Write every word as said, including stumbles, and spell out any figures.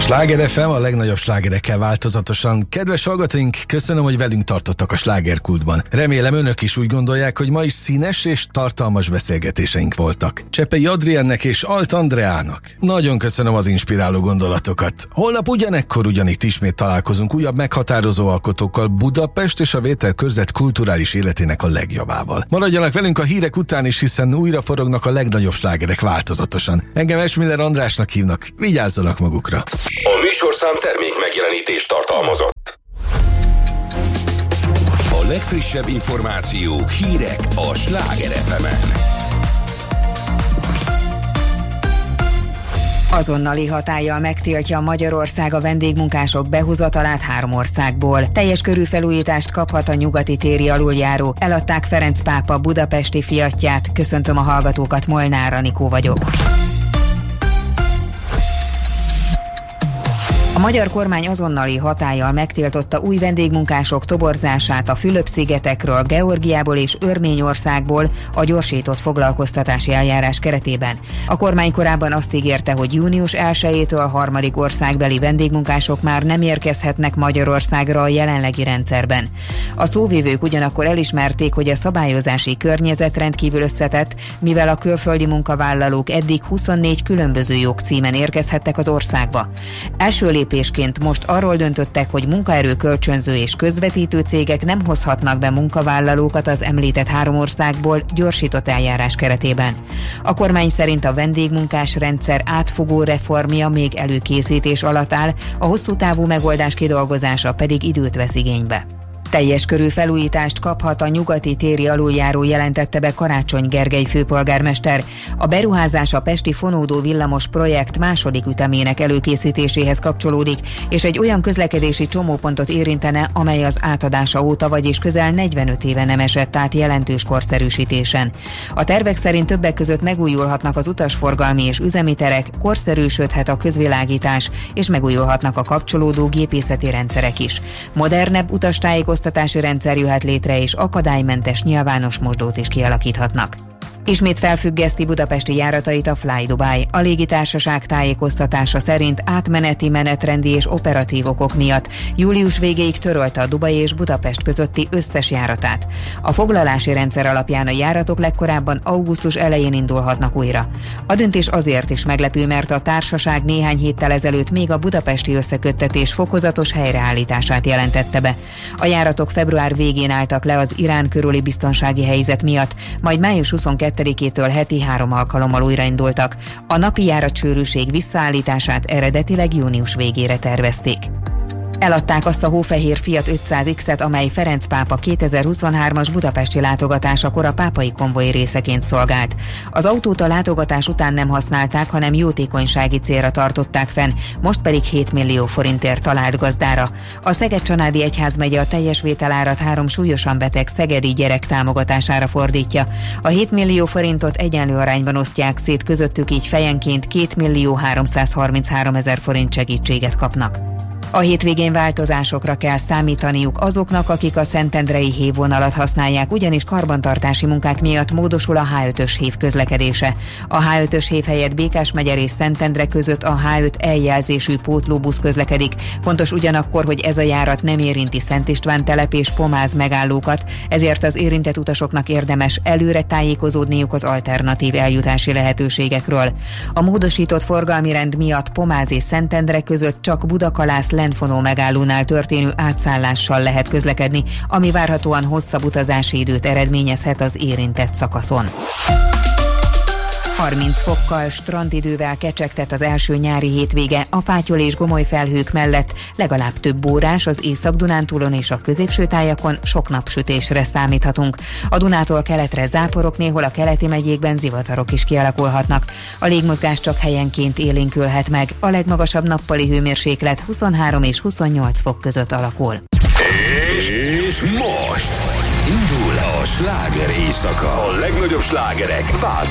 Sláger ef em, a legnagyobb slágerekkel változatosan. Kedves hallgatóink, köszönöm, hogy velünk tartottak a slágerkultban. Remélem önök is úgy gondolják, hogy ma is színes és tartalmas beszélgetéseink voltak. Cseppei Adriennek és Alt Andreának. Nagyon köszönöm az inspiráló gondolatokat. Holnap ugyanekkor ugyanitt ismét találkozunk újabb meghatározó alkotókkal, Budapest és a Vételkörzet kulturális életének a legjobbával. Maradjanak velünk a hírek után is, hiszen újra forognak a legnagyobb slágerek változatosan. Engem Esmiller Andrásnak hívnak, vigyázzanak magukra. A műsorszám termék megjelenítést tartalmazott. A legfrissebb információk, hírek a Sláger ef emen. Azonnali hatállyal megtiltja Magyarország a vendégmunkások behozatalát három országból. Teljes körű felújítást kaphat a nyugati téri aluljáró. Eladták Ferenc pápa budapesti Fiatját. Köszöntöm a hallgatókat, Molnár Anikó vagyok. A magyar kormány azonnali hatállyal megtiltotta új vendégmunkások toborzását a Fülöp-szigetekről, Georgiából és Örményországból a gyorsított foglalkoztatási eljárás keretében. A kormány korábban azt ígérte, hogy június elsejétől harmadik országbeli vendégmunkások már nem érkezhetnek Magyarországra a jelenlegi rendszerben. A szóvivők ugyanakkor elismerték, hogy a szabályozási környezet rendkívül összetett, mivel a külföldi munkavállalók eddig huszonnégy különböző jogcímen érkezhettek az országba. Első lépésként most arról döntöttek, hogy munkaerő kölcsönző és közvetítő cégek nem hozhatnak be munkavállalókat az említett három országból gyorsított eljárás keretében. A kormány szerint a vendégmunkás rendszer átfogó reformja még előkészítés alatt áll, a hosszú távú megoldás kidolgozása pedig időt vesz igénybe. Teljes körű felújítást kaphat a nyugati téri aluljáró, jelentette be Karácsony Gergely főpolgármester. A beruházás a pesti fonódó villamos projekt második ütemének előkészítéséhez kapcsolódik, és egy olyan közlekedési csomópontot érintene, amely az átadása óta, vagyis közel negyvenöt éve nem esett át jelentős korszerűsítésen. A tervek szerint többek között megújulhatnak az utasforgalmi és üzemi terek, korszerűsödhet a közvilágítás, és megújulhatnak a kapcsolódó gépészeti rendszerek is. Modernebb utastájékoztatási rendszer jöhet létre, és akadálymentes nyilvános mosdót is kialakíthatnak. Ismét felfüggeszti budapesti járatait a Fly Dubai. A légitársaság tájékoztatása szerint átmeneti, menetrendi és operatív okok miatt július végéig törölte a Dubai és Budapest közötti összes járatát. A foglalási rendszer alapján a járatok legkorábban augusztus elején indulhatnak újra. A döntés azért is meglepő, mert a társaság néhány héttel ezelőtt még a budapesti összeköttetés fokozatos helyreállítását jelentette be. A járatok február végén álltak le az Irán körüli biztonsági helyzet miatt, majd május huszonkettedikétől heti három alkalommal újraindultak. A napi járatsűrűség visszaállítását eredetileg június végére tervezték. Eladták azt a hófehér Fiat ötszáz iksz-et, amely Ferenc pápa kétezer-huszonhármas budapesti látogatásakor a pápai konvoj részeként szolgált. Az autót a látogatás után nem használták, hanem jótékonysági célra tartották fenn, most pedig hét millió forintért talált gazdára. A Szeged-Csanádi Egyházmegye a teljes vételárat három súlyosan beteg szegedi gyerek támogatására fordítja. A hét millió forintot egyenlő arányban osztják szét közöttük, így fejenként két millió háromszázharminchárom ezer forint segítséget kapnak. A hétvégén változásokra kell számítaniuk azoknak, akik a szentendrei hévvonalat használják, ugyanis karbantartási munkák miatt módosul a há ötös hév közlekedése. A há ötös hév helyett Békás megye és Szentendre között a há öt E jelzésű pótlóbusz közlekedik. Fontos ugyanakkor, hogy ez a járat nem érinti Szent István telep és Pomáz megállókat, ezért az érintett utasoknak érdemes előre tájékozódniuk az alternatív eljutási lehetőségekről. A módosított forgalmi rend miatt Pomáz és Szentendre között csak Budakalász Lentfonó megállónál történő átszállással lehet közlekedni, ami várhatóan hosszabb utazási időt eredményezhet az érintett szakaszon. harminc fokkal, strandidővel kecsegtet az első nyári hétvége, a fátyol és gomoly felhők mellett legalább több órás, az Észak-Dunántúlon és a középső tájakon sok napsütésre számíthatunk. A Dunától keletre záporok, néhol a keleti megyékben zivatarok is kialakulhatnak. A légmozgás csak helyenként élénkülhet meg, a legmagasabb nappali hőmérséklet huszonhárom és huszonnyolc fok között alakul. És most indul a sláger éjszaka. A legnagyobb slágerek változnak.